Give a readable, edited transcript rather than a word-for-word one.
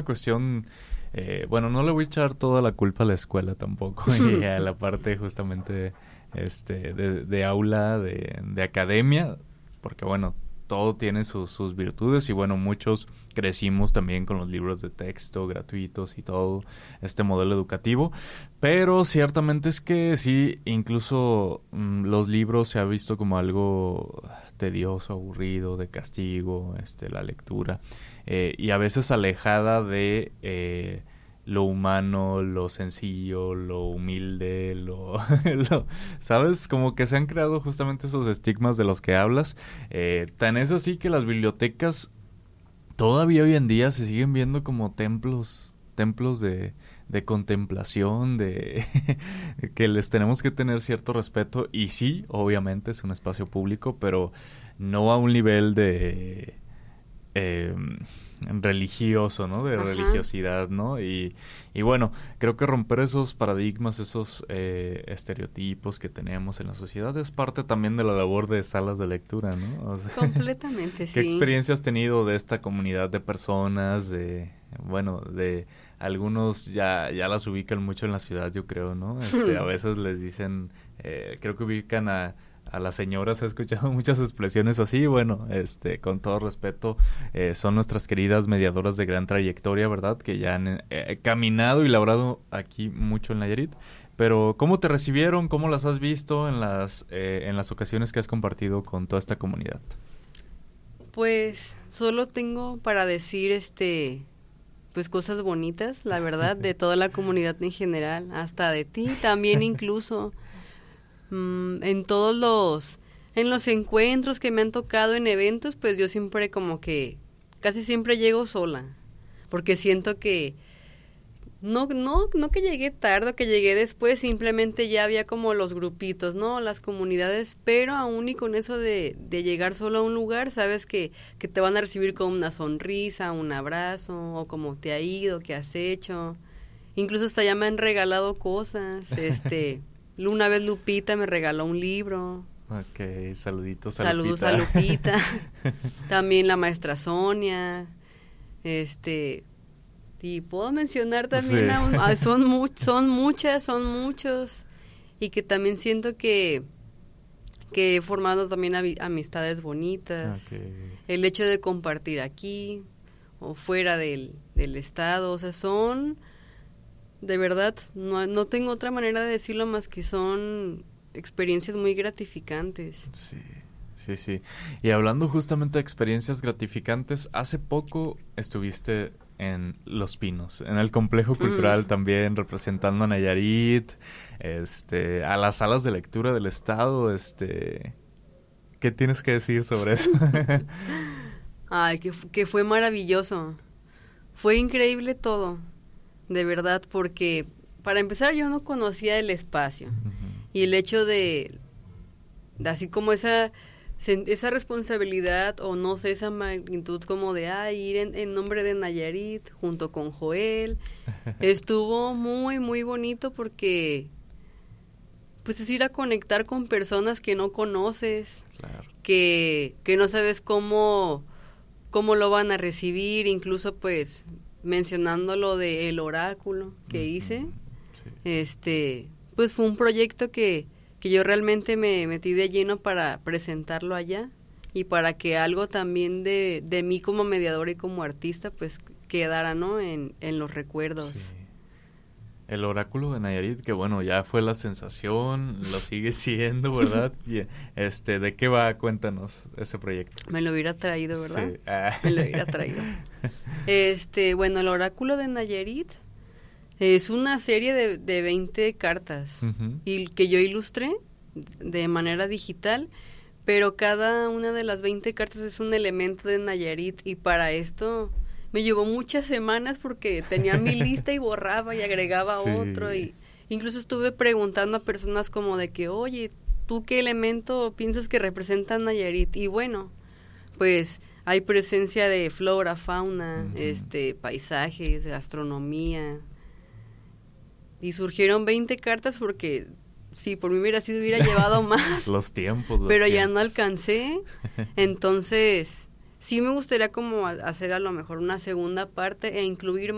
cuestión, bueno, no le voy a echar toda la culpa a la escuela tampoco, y a la parte justamente de aula, de academia, porque bueno, todo tiene sus virtudes y bueno, muchos crecimos también con los libros de texto gratuitos y todo este modelo educativo, pero ciertamente es que sí, incluso los libros se ha visto como algo tedioso, aburrido, de castigo, la lectura, y a veces alejada de lo humano, lo sencillo, lo humilde, ¿sabes? Como que se han creado justamente esos estigmas de los que hablas. Tan es así que las bibliotecas todavía hoy en día se siguen viendo como templos de contemplación, de que les tenemos que tener cierto respeto. Y sí, obviamente es un espacio público, pero no a un nivel de religioso, ¿no? De religiosidad, ¿no? Y bueno, creo que romper esos paradigmas, esos estereotipos que tenemos en la sociedad es parte también de la labor de salas de lectura, ¿no? O sea, completamente, sí. ¿Qué experiencia has tenido de esta comunidad de personas, de algunos ya las ubican mucho en la ciudad, yo creo, ¿no? A veces les dicen, creo que ubican a las señoras, he escuchado muchas expresiones así, bueno, con todo respeto, son nuestras queridas mediadoras de gran trayectoria, ¿verdad? Que ya han caminado y labrado aquí mucho en Nayarit, pero ¿cómo te recibieron? ¿Cómo las has visto en las ocasiones que has compartido con toda esta comunidad? Pues solo tengo para decir, pues cosas bonitas, la verdad, de toda la comunidad en general, hasta de ti también incluso. En los encuentros que me han tocado en eventos, pues yo siempre como que casi siempre llego sola, porque siento que no que llegué tarde o que llegué después, simplemente ya había como los grupitos, ¿no? Las comunidades, pero aún y con eso de llegar solo a un lugar, sabes que te van a recibir con una sonrisa, un abrazo, o cómo te ha ido, qué has hecho. Incluso hasta ya me han regalado cosas, una vez Lupita me regaló un libro. Ok, saluditos a Saludos Lupita. a Lupita. También la maestra Sonia. Y puedo mencionar también, sí. Son muchos. Y que también siento que he formado también amistades bonitas. Okay. El hecho de compartir aquí o fuera del estado, o sea, son... De verdad, no tengo otra manera de decirlo más que son experiencias muy gratificantes. Sí. Y hablando justamente de experiencias gratificantes, hace poco estuviste en Los Pinos, en el Complejo Cultural también, representando a Nayarit, a las salas de lectura del estado, ¿qué tienes que decir sobre eso? Ay, que fue maravilloso. Fue increíble todo. De verdad, porque para empezar yo no conocía el espacio y el hecho de así como esa responsabilidad o no sé, esa magnitud como de ir en nombre de Nayarit junto con Joel, estuvo muy muy bonito porque pues es ir a conectar con personas que no conoces, claro. que no sabes cómo lo van a recibir, incluso pues mencionando lo de el oráculo que hice, sí. Pues fue un proyecto que yo realmente me metí de lleno para presentarlo allá y para que algo también de mí como mediadora y como artista pues quedara, ¿no? en los recuerdos. Sí. El oráculo de Nayarit, que bueno, ya fue la sensación, lo sigue siendo, ¿verdad? Y, ¿de qué va? Cuéntanos ese proyecto. Me lo hubiera traído, ¿verdad? Sí. Me lo hubiera traído. Bueno, el oráculo de Nayarit es una serie de 20 cartas y que yo ilustré de manera digital, pero cada una de las 20 cartas es un elemento de Nayarit y para esto... Me llevó muchas semanas porque tenía mi lista y borraba y agregaba otro y incluso estuve preguntando a personas como de que, oye, ¿tú qué elemento piensas que representa Nayarit? Y bueno, pues hay presencia de flora, fauna, paisajes, astronomía. Y surgieron 20 cartas porque si por mí hubiera llevado más. Los tiempos. Pero ya no alcancé. Entonces... Sí me gustaría como hacer a lo mejor una segunda parte e incluir